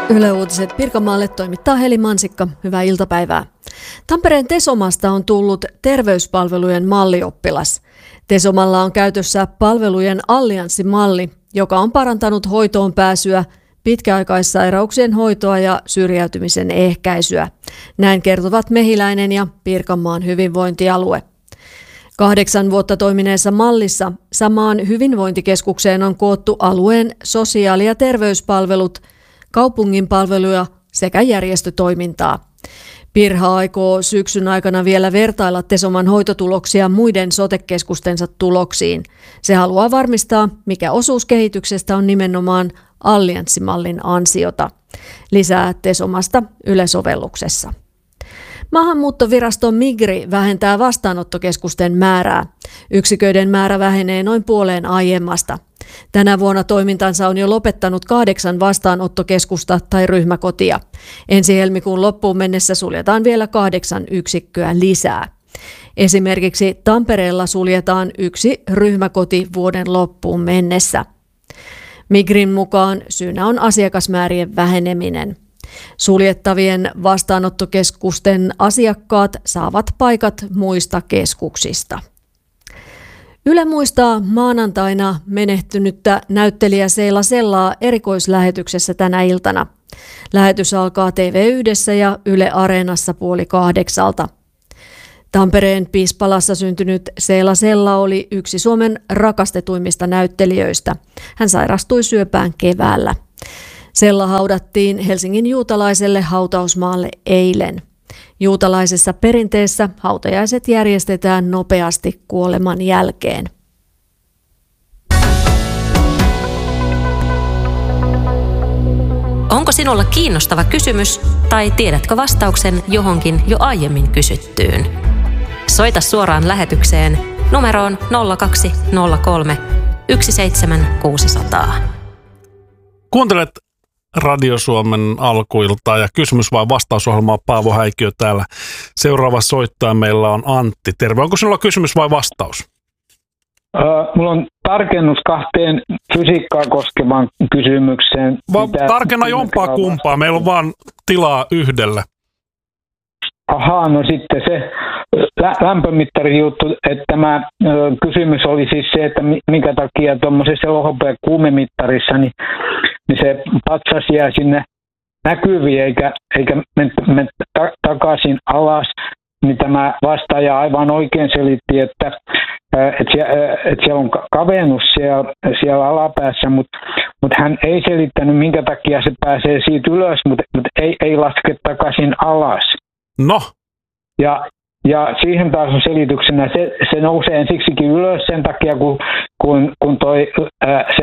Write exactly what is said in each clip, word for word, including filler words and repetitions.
Yle Uutiset Pirkanmaalle toimittaa Heli Mansikka. Hyvää iltapäivää. Tampereen Tesomasta on tullut terveyspalvelujen mallioppilas. Tesomalla on käytössä palvelujen allianssimalli, joka on parantanut hoitoon pääsyä, pitkäaikaissairauksien hoitoa ja syrjäytymisen ehkäisyä. Näin kertovat Mehiläinen ja Pirkanmaan hyvinvointialue. Kahdeksan vuotta toimineessa mallissa samaan hyvinvointikeskukseen on koottu alueen sosiaali- ja terveyspalvelut, kaupungin palveluja sekä järjestötoimintaa. Pirha aikoo syksyn aikana vielä vertailla Tesoman hoitotuloksia muiden sote-keskustensa tuloksiin. Se haluaa varmistaa, mikä osuus kehityksestä on nimenomaan allianssimallin ansiota. Lisää Tesomasta Yle-sovelluksessa. Maahanmuuttovirasto Migri vähentää vastaanottokeskusten määrää. Yksiköiden määrä vähenee noin puoleen aiemmasta. Tänä vuonna toimintansa on jo lopettanut kahdeksan vastaanottokeskusta tai ryhmäkotia. Ensi helmikuun loppuun mennessä suljetaan vielä kahdeksan yksikköä lisää. Esimerkiksi Tampereella suljetaan yksi ryhmäkoti vuoden loppuun mennessä. Migrin mukaan syynä on asiakasmäärien väheneminen. Suljettavien vastaanottokeskusten asiakkaat saavat paikat muista keskuksista. Yle muistaa maanantaina menehtynyttä näyttelijä Seela Sellaa erikoislähetyksessä tänä iltana. Lähetys alkaa T V yhdessä ja Yle Areenassa puoli kahdeksalta. Tampereen Piispalassa syntynyt Seela Sella oli yksi Suomen rakastetuimmista näyttelijöistä. Hän sairastui syöpään keväällä. Sella haudattiin Helsingin juutalaiselle hautausmaalle eilen. Juutalaisessa perinteessä hautajaiset järjestetään nopeasti kuoleman jälkeen. Onko sinulla kiinnostava kysymys tai tiedätkö vastauksen johonkin jo aiemmin kysyttyyn? Soita suoraan lähetykseen numeroon nolla kaksi nolla kolme yksi seitsemän kuusi nolla nolla. Kuuntelet Radio Suomen alkuiltaa ja kysymys vai vastausohjelmaa. Paavo Häikiö täällä. Seuraava soittaja meillä on Antti. Terve. Onko sinulla kysymys vai vastaus? Uh, mulla on tarkennus kahteen fysiikkaa koskevaan kysymykseen. Va- tarkenna jompaa kumpaa. Meillä on vaan tilaa yhdelle. Ahaa, no sitten se lä- lämpömittari juttu, että tämä ö, kysymys oli siis se, että minkä takia tuommoisessa elohopea kuumemittarissa niin, niin se patsas jää sinne näkyviin eikä, eikä mene men ta- takaisin alas. Niin tämä vastaaja aivan oikein selitti, että et siellä, et siellä on kavennus siellä, siellä alapäässä, mutta mut hän ei selittänyt, minkä takia se pääsee siitä ylös, mutta mut ei, ei laske takaisin alas. No. Ja, ja siihen taas on selityksenä, se, se nousee ensiksikin ylös sen takia, kun, kun, kun toi, ää, se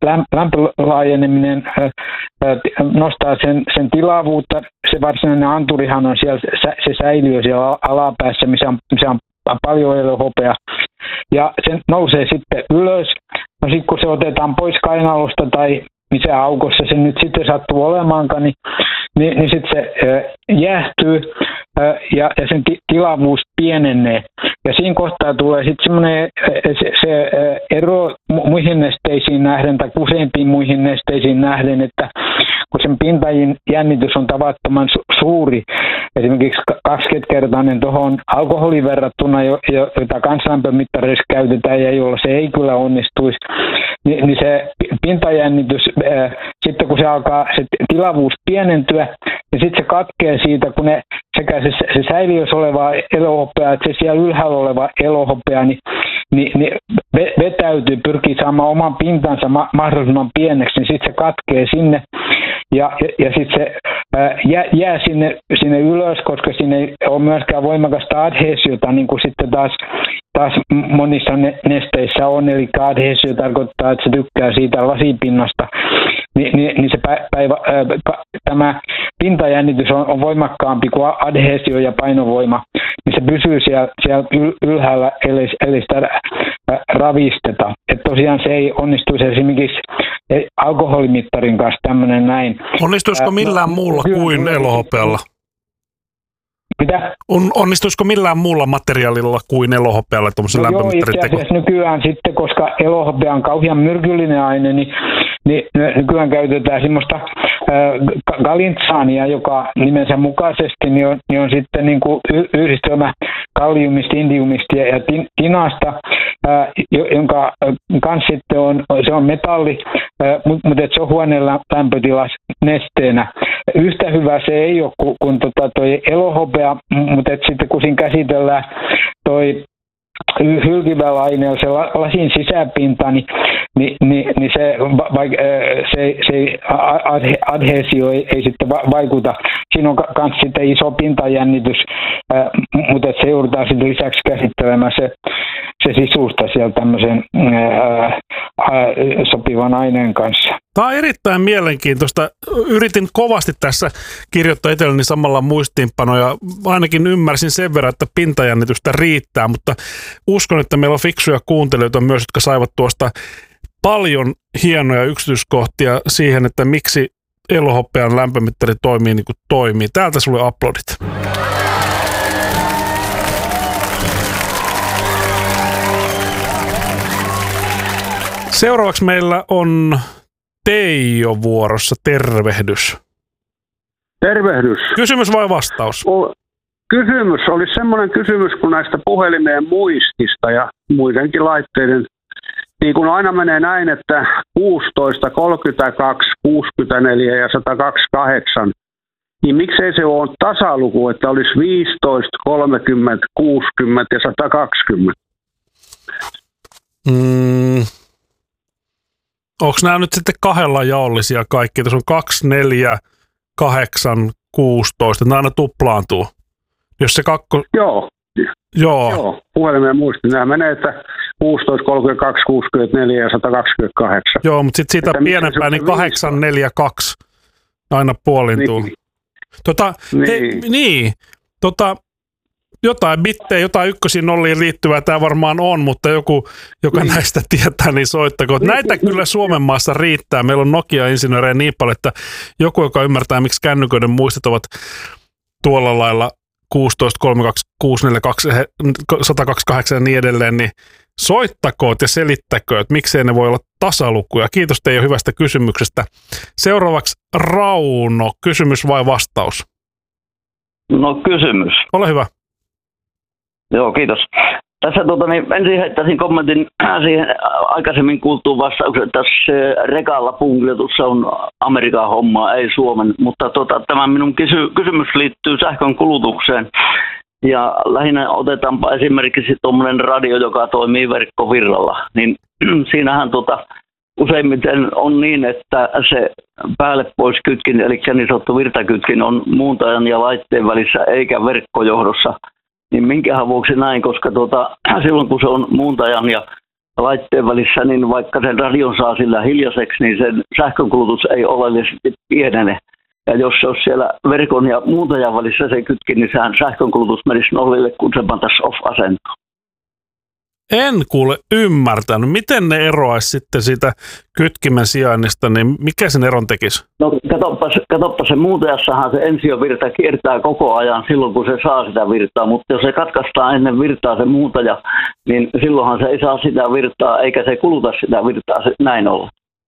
lämpölaajeneminen ää, nostaa sen, sen tilavuutta. Se varsinainen anturihan on siellä, se säiliö siellä alapäässä, missä on, missä on paljon elohopea. Ja se nousee sitten ylös. No sitten kun se otetaan pois kainalosta tai missä aukossa se nyt sitten sattuu olemaankaan, niin, niin, niin sitten se äh, jäähtyy äh, ja, ja sen ti- tilavuus pienenee. Ja siinä kohtaa tulee sitten semmoinen se, se äh, ero muihin nesteisiin nähden tai useimpiin muihin nesteisiin nähden, että kun sen pintajännitys on tavattoman su- suuri, esimerkiksi kaksikymmenkertainen tuohon alkoholiin verrattuna, jota kansanlämpömittareissa käytetään ja jolla se ei kyllä onnistuisi, niin, niin se pintajännitys, ää, sitten kun se alkaa se tilavuus pienentyä, niin sitten se katkee siitä, kun ne, sekä se, se säiliössä oleva elohopea, että se siellä ylhäällä oleva elohopea, niin, niin, niin vetäytyy, pyrkii saamaan oman pintansa ma- mahdollisimman pieneksi, niin sitten se katkee sinne. Ja, ja, ja sitten se ää, jää, jää sinne, sinne ylös, koska siinä ei ole myöskään voimakasta adhesiota, niin kuin sitten taas, taas monissa nesteissä on. Eli adhesio tarkoittaa, että se tykkää siitä lasipinnasta. Ni, niin, niin se päivä, ää, tämä pintajännitys on, on voimakkaampi kuin adhesio ja painovoima. Niin se pysyy siellä, siellä ylhäällä, eli, eli sitä ravisteta. Että tosiaan se ei onnistuisi esimerkiksi alkoholimittarin kanssa tämmöinen näin. Onnistuisiko millään no, muulla kuin elohopealla? Mitä? On, onnistuisiko millään muulla materiaalilla kuin elohopealla tuommoisen no lämpömittarin teko? Joo, itse asiassa nykyään sitten, koska elohopea on kauhean myrkyllinen aine, niin, niin nykyään käytetään semmoista galintsania, joka nimensä mukaisesti niin on, niin on sitten niin kuin yhdistelmä kalliumista, indiumista ja tinasta, jonka kanssa sitten on, se on metalli, mutta mut se on huoneen lämpötilas nesteenä. Yhtä hyvä se ei ole kuin, kuin tota toi elohopea, mutta sitten kun siinä käsitellään toi hylkivällä aineella se lasin sisäpinta, niin, niin, niin, niin se, se, se adhesio ei, ei sitten vaikuta. Siinä on myös sitten iso pintajännitys, mutta se joudutaan sitten lisäksi käsittelemään se, se sisusta siellä tämmöisen ää, sopivan aineen kanssa. Tämä on erittäin mielenkiintoista. Yritin kovasti tässä kirjoittaa itselleni samalla muistiinpanoja. Ainakin ymmärsin sen verran, että pintajännitystä riittää, mutta uskon, että meillä on fiksuja kuuntelijoita myös, jotka saivat tuosta paljon hienoja yksityiskohtia siihen, että miksi elohopean lämpömittari toimii niin kuin toimii. Täältä sulle aplodit. Seuraavaksi meillä on Teijo vuorossa. Tervehdys. Tervehdys. Kysymys vai vastaus? O- kysymys olisi semmoinen kysymys kuin näistä puhelimeen muistista ja muidenkin laitteiden. Niin kun aina menee näin, että kuusitoista, kolmekymmentäkaksi, kuusikymmentäneljä ja sata kaksikymmentäkahdeksan, niin miksei se ole tasaluku, että olisi viisitoista, kolmekymmentä, kuusikymmentä ja sata kaksikymmentä? Mm. Onko nämä nyt sitten kahdella jaollisia kaikki? Tässä on kaksi, neljä, kahdeksan, kuusitoista. Nämä aina tuplaantuu. Jos se kakko... Joo. Joo. Joo. Puhelimeen muisti. Nämä menee, että kuusitoista, kolmekymmentäkaksi, kuusikymmentäneljä ja sata kaksikymmentäkahdeksan. Joo, mutta sitten siitä että pienempään, niin kahdeksan, neljä, kaksi aina puolintuu. Niin. Tota, niin. He, niin. Tota, jotain bittejä, jotain ykkösiin nolliin liittyvää tämä varmaan on, mutta joku, joka niin. näistä tietää, niin soittako. Näitä niin. kyllä Suomen maassa riittää. Meillä on Nokia-insinöörejä niin paljon, että joku, joka ymmärtää, miksi kännyköiden muistit ovat tuolla lailla kuusitoista, kolmekymmentäkaksi, kuusisataaneljäkymmentäkaksi, sata kaksikymmentäkahdeksan ja niin edelleen, niin soittakoot ja selittäkööt, miksei ne voi olla tasalukuja. Kiitos teidän hyvästä kysymyksestä. Seuraavaksi Rauno, kysymys vai vastaus? No kysymys. Ole hyvä. Joo, kiitos. Tässä tuota, niin ensin heittäisin kommentin siihen aikaisemmin kuultuun vastaukseen, että tässä rekalla punkletussa on Amerikan hommaa, ei Suomen. Mutta tuota, tämä minun kysy- kysymys liittyy sähkön kulutukseen. Ja lähinnä otetaanpa esimerkiksi tuommoinen radio, joka toimii verkkovirralla. Niin siinähän tuota, useimmiten on niin, että se päälle pois kytkin, eli niin sanottu virtakytkin on muuntajan ja laitteen välissä eikä verkkojohdossa. Niin minkähän vuoksi näin, koska tuota, silloin kun se on muuntajan ja laitteen välissä, niin vaikka sen radion saa sillä hiljaiseksi, niin sen sähkönkulutus ei oleellisesti pienene. Ja jos se olisi siellä verkon ja muuntajan välissä se kytkin, niin sehän sähkönkulutus menisi nollille, kun se pantaisi off-asentoon. En kuule ymmärtänyt. Miten ne eroaisi sitten siitä kytkimen sijainnista, niin mikä sen eron tekisi? No katoppas, katoppas se muuntajassahan se ensiovirta kiertää koko ajan silloin, kun se saa sitä virtaa, mutta jos se katkaistaan ennen virtaa se muuntaja, niin silloinhan se ei saa sitä virtaa, eikä se kuluta sitä virtaa se, näin olla.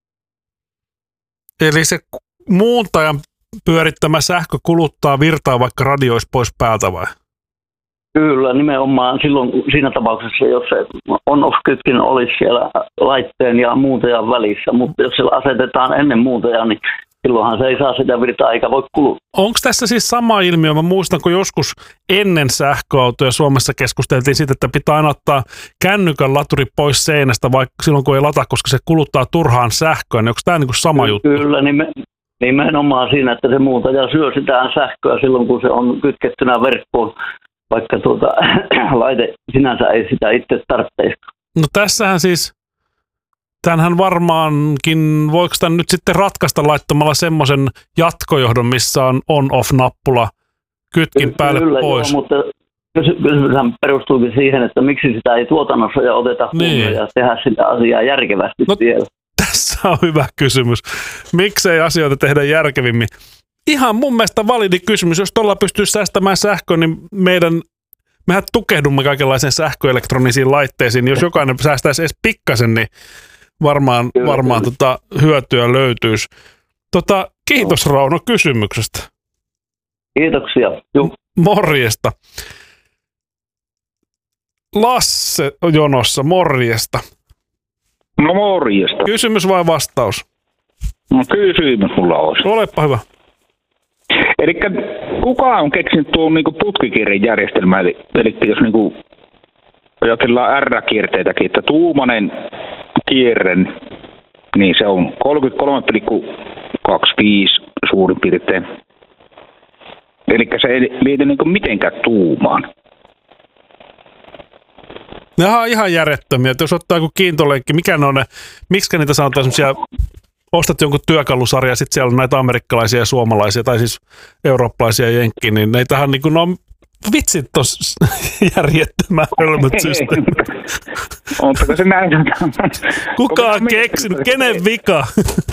Eli se muuntajan pyörittämä sähkö kuluttaa virtaa, vaikka radio olisi pois päältä vai? Kyllä, nimenomaan silloin siinä tapauksessa, jos se on-off-kytkin olisi siellä laitteen ja muuntajan välissä, mutta jos se asetetaan ennen muuntajaa, niin silloinhan se ei saa sitä virtaa eikä voi kuluttaa. Onko tässä siis sama ilmiö? Mä muistan, kun joskus ennen sähköautoja Suomessa keskusteltiin siitä, että pitää aina ottaa kännykän laturi pois seinästä, vaikka silloin kun ei lata, koska se kuluttaa turhaan sähköä, niin onko tämä niin kuin sama juttu? Kyllä, nimenomaan siinä, että se muuntaja syö sitä sähköä silloin, kun se on kytkettynä verkkoon. Vaikka tuota, laite sinänsä ei sitä itse tarvitse. No tässähän siis, tämänhän varmaankin, voiko tämän nyt sitten ratkaista laittamalla semmoisen jatkojohdon, missä on on-off-nappula kytkin Ky- päälle kyllä, pois? Joo, mutta kysymyshän perustuukin siihen, että miksi sitä ei tuotannossa ja oteta niin. ja tehdä sitä asiaa järkevästi no, vielä. Tässä on hyvä kysymys. Miksei asioita tehdä järkevimmin? Ihan mun mielestä validi kysymys. Jos tuolla pystyy säästämään sähköä, niin meidän, mehän tukehdumme kaikenlaisiin sähköelektronisiin laitteisiin. Jos jokainen säästäisi edes pikkasen, niin varmaan, varmaan tota, hyötyä löytyisi. Tota, Kiitos Rauno kysymyksestä. Kiitoksia. Juh. Morjesta. Lasse jonossa, morjesta. No morjesta. Kysymys vai vastaus? No kysymys mulla olisi. Olepa hyvä. Eli kuka on keksinyt tuon niinku putkikirjan järjestelmää, eli, eli jos niinku jokin R-kierteitäkin, että tuumainen kierre, niin se on kolmekymmentäkolme pilkku kaksikymmentäviisi suurin piirtein. Eli se ei liity niinku mitenkään tuumaan. Nämä on ihan järjettömiä, että jos ottaa joku kiintolenkki, mikä ne on ne, miksi niitä sanotaan semmoisia, ostat jonkun työkalusarja ja sitten siellä on näitä amerikkalaisia ja suomalaisia, tai siis eurooppalaisia ja jenkkiä, niin neitähän niin kuin, no vitsit tuossa järjettömän hölmöt systeemit. Oletteko se näin? Kuka on keksinyt? Kenen vika?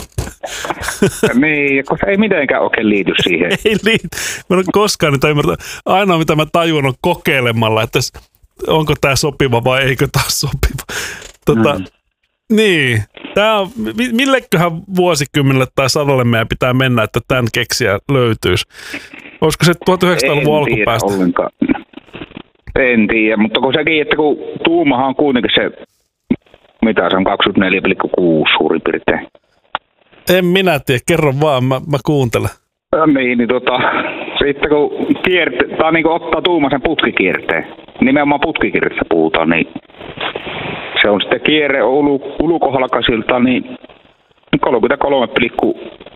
Niin, kun se ei mitenkään oikein liity siihen. Ei liity. Mä en ole koskaan niitä ymmärtää. Ainoa mitä mä tajun on kokeilemalla, että onko tämä sopiva vai eikö tämä sopiva. Tota, mm. Niin, tää on, milleköhän vuosikymmenelle tai sadalle meidän pitää mennä, että tämän keksiä löytyisi. Olisiko se tuhatyhdeksänsataaluvun alkupäästä? Ollenkaan. En tiedä, mutta kun sekin, että kun tuumahan on kuitenkin se, mitä se on, kaksikymmentäneljä pilkku kuusi suurin piirtein. En minä tiedä, kerro vaan, mä, mä kuuntelen. Ja niin, niin tota, sitten kun kierte, tai niin kuin ottaa tuumaisen putkikierteen, nimenomaan putkikierteessä puhutaan, niin se on sitten kierre ulu, ulkohalkaisilta, niin kolmekymmentäkolme pilkku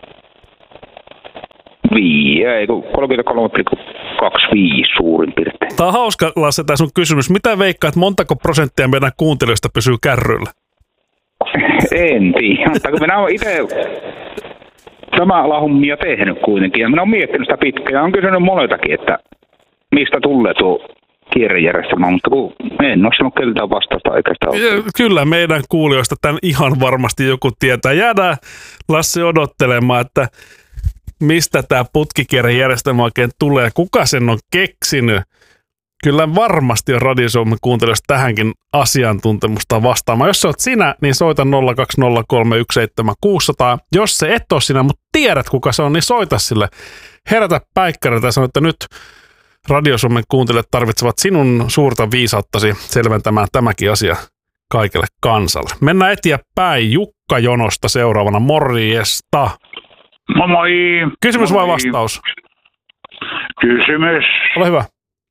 viisi, ei kolmekymmentäkolme pilkku kaksikymmentäviisi suurin piirtein. Tämä on hauska, Lasse, tämä sun kysymys. Mitä veikkaat, montako prosenttia meidän kuuntelijoista pysyy kärryillä? En tiedä, mutta kun minä olen itse sama lahummia tehnyt kuitenkin, ja minä olen miettinyt sitä pitkään, ja olen kysynyt moneltakin, että mistä tulee tuo kierrejärjestelmä, mutta kun en ole sanonut keltään vastausta eikä sitä ole. Kyllä meidän kuulijoista tämän ihan varmasti joku tietää. Jäädään, Lassi, odottelemaan, että mistä tämä putkikierrejärjestelmä oikein tulee, kuka sen on keksinyt. Kyllä varmasti on Radio Suomen kuuntelijoista tähänkin asiantuntemusta vastaamaan. Jos sä oot sinä, niin soita nolla kaksi nolla kolme yksi seitsemän kuusi nolla nolla. Jos se et ole sinä, mutta tiedät kuka se on, niin soita sille. Herätä päikkäriltä ja sano, että nyt Radio Suomen kuuntelijat tarvitsevat sinun suurta viisauttasi selventämään tämäkin asia kaikelle kansalle. Mennään eteenpäin. Jukka jonosta seuraavana. Morjesta. Moi moi. Kysymys moi. vai vastaus? Kysymys. Ole hyvä.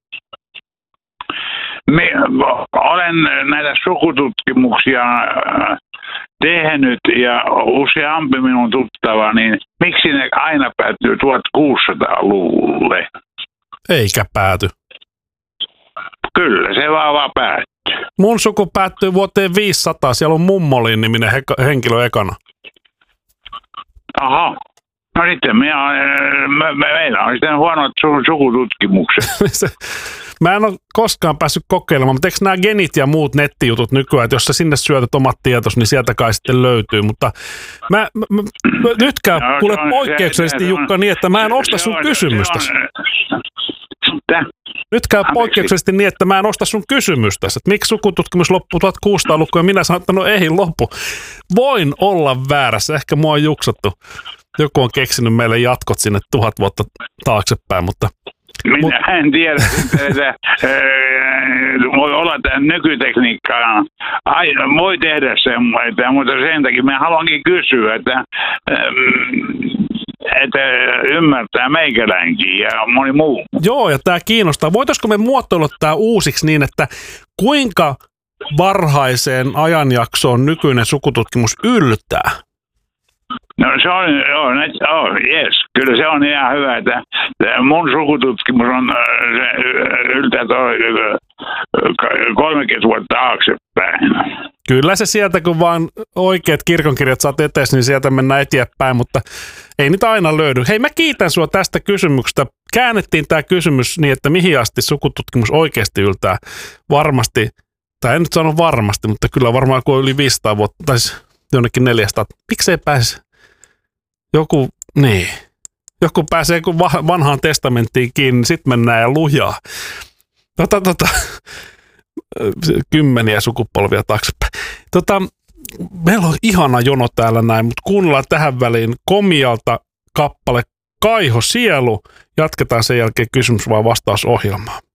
Me, olen näitä sukututkimuksia tehnyt ja useampi minun tuttava, niin miksi ne aina päättyy tuhatkuusisataaluvulle? Eikä pääty. Kyllä, se vaan vaan päättyy. Mun suku päättyy vuoteen viisisataa. Siellä on Mummolin niminen he- henkilö ekana. Aha. No sitten minä, me, me, meillä on sitten huonot su- sukututkimukset. Mä en ole koskaan päässyt kokeilemaan, mutta eikö nämä genit ja muut nettijutut nykyään, että jos sä sinne syötät omat tietos, niin sieltä kai sitten löytyy, mutta mä, mä, mä nyt käy no, kuule poikkeuksellisesti, Jukka, niin, että mä en osta sun kysymystäsi. Nyt käy poikkeuksellisesti niin, että mä en osta sun kysymystäsi, että miksi sukututkimus loppuu tuhatkuusisataaluvun ja minä sanon, että no ei loppu. Voin olla väärässä, ehkä mua on juksattu. Joku on keksinyt meille jatkot sinne tuhat vuotta taaksepäin, mutta... Minä Mut... en tiedä, että voi olla tämä nykytekniikka. Ai, voi tehdä semmoista, mutta sen takia mä haluankin kysyä, että, että ymmärtää meikäläinkin ja moni muu. Joo, ja tämä kiinnostaa. Voitaisiko me muotoilla tämä uusiksi niin, että kuinka varhaiseen ajanjaksoon nykyinen sukututkimus yltää? No se on, joo, oh, yes, kyllä se on ihan hyvä, että mun sukututkimus on se yltää kolmekymmentä vuotta taaksepäin. Kyllä se sieltä, kun vaan oikeat kirkonkirjat saat eteen, niin sieltä mennään eteenpäin, mutta ei niitä aina löydy. Hei, mä kiitän sua tästä kysymyksestä. Käännettiin tämä kysymys niin, että mihin asti sukututkimus oikeasti yltää. Varmasti, tai en nyt sano varmasti, mutta kyllä varmaan kun on yli viisisataa vuotta, tai jonnekin neljäsataa. Miksei pääse? Joku, niin. Joku pääsee kun vanhaan testamenttiin kiinni, niin sitten mennään ja lujaa. Tota, tota, kymmeniä sukupolvia taaksepäin. Tota, meillä on ihana jono täällä näin, mutta kuunnellaan tähän väliin Komialta kappale Kaiho sielu. Jatketaan sen jälkeen kysymys vai vastausohjelmaa.